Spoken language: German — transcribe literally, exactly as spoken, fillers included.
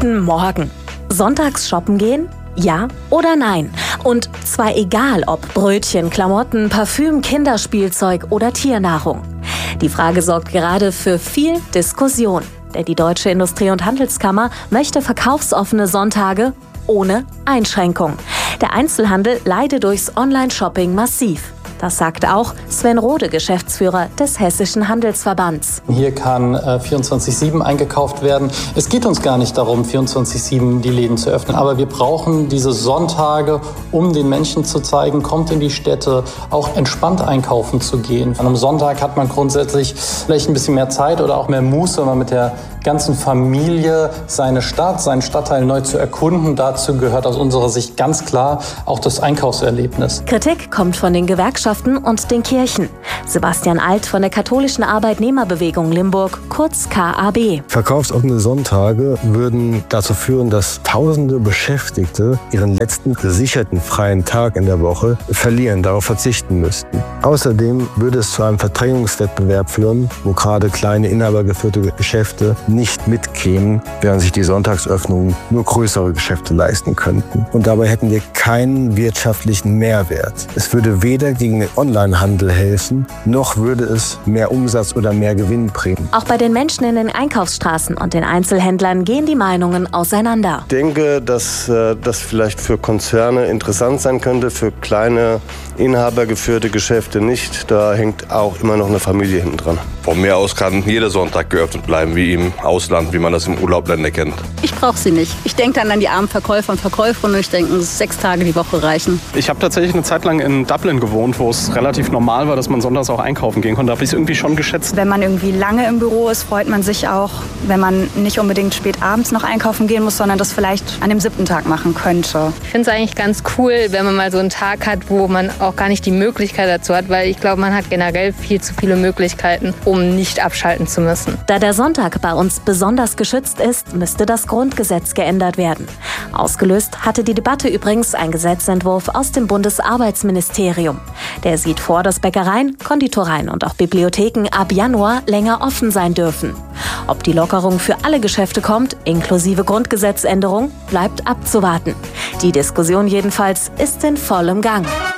Guten Morgen. Sonntags shoppen gehen? Ja oder nein? Und zwar egal, ob Brötchen, Klamotten, Parfüm, Kinderspielzeug oder Tiernahrung. Die Frage sorgt gerade für viel Diskussion. Denn die Deutsche Industrie- und Handelskammer möchte verkaufsoffene Sonntage ohne Einschränkung. Der Einzelhandel leide durchs Online-Shopping massiv. Das sagt auch Sven Rode, Geschäftsführer des Hessischen Handelsverbands. Hier kann äh, vierundzwanzig sieben eingekauft werden. Es geht uns gar nicht darum, vierundzwanzig sieben die Läden zu öffnen. Aber wir brauchen diese Sonntage, um den Menschen zu zeigen, kommt in die Städte, auch entspannt einkaufen zu gehen. An einem Sonntag hat man grundsätzlich vielleicht ein bisschen mehr Zeit oder auch mehr Muße, wenn man mit der ganzen Familie seine Stadt, seinen Stadtteil neu zu erkunden. Dazu gehört aus unserer Sicht ganz klar auch das Einkaufserlebnis. Kritik kommt von den Gewerkschaften und den Kirchen. Sebastian Alt von der katholischen Arbeitnehmerbewegung Limburg, kurz K A B. Verkaufsoffene Sonntage würden dazu führen, dass tausende Beschäftigte ihren letzten gesicherten freien Tag in der Woche verlieren, darauf verzichten müssten. Außerdem würde es zu einem Verdrängungswettbewerb führen, wo gerade kleine inhabergeführte Geschäfte nicht mitkämen, während sich die Sonntagsöffnungen nur größere Geschäfte leisten könnten. Und dabei hätten wir keinen wirtschaftlichen Mehrwert. Es würde weder gegen den Onlinehandel helfen, noch würde es mehr Umsatz oder mehr Gewinn bringen. Auch bei den Menschen in den Einkaufsstraßen und den Einzelhändlern gehen die Meinungen auseinander. Ich denke, dass äh, das vielleicht für Konzerne interessant sein könnte, für kleine inhabergeführte Geschäfte nicht. Da hängt auch immer noch eine Familie hinten dran. Von mir aus kann jeder Sonntag geöffnet bleiben, wie im Ausland, wie man das im Urlaubländer kennt. Ich brauche sie nicht. Ich denke dann an die armen Verkäufer und Verkäuferinnen und ich denke, dass sechs Tage die Woche reichen. Ich habe tatsächlich eine Zeit lang in Dublin gewohnt, wo es relativ normal war, dass man sonntags auch einkaufen gehen konnte. Da habe ich es irgendwie schon geschätzt. Wenn man irgendwie lange im Büro ist, freut man sich auch, wenn man nicht unbedingt spät abends noch einkaufen gehen muss, sondern das vielleicht an dem siebten Tag machen könnte. Ich finde es eigentlich ganz cool, wenn man mal so einen Tag hat, wo man auch gar nicht die Möglichkeit dazu hat, weil ich glaube, man hat generell viel zu viele Möglichkeiten, um nicht abschalten zu müssen. Da der Sonntag bei uns besonders geschützt ist, müsste das Grundgesetz geändert werden. Ausgelöst hatte die Debatte übrigens ein Gesetzentwurf aus dem Bundesarbeitsministerium. Der sieht vor, dass Bäckereien, Konditoreien und auch Bibliotheken ab Januar länger offen sein dürfen. Ob die Lockerung für alle Geschäfte kommt, inklusive Grundgesetzänderung, bleibt abzuwarten. Die Diskussion jedenfalls ist in vollem Gang.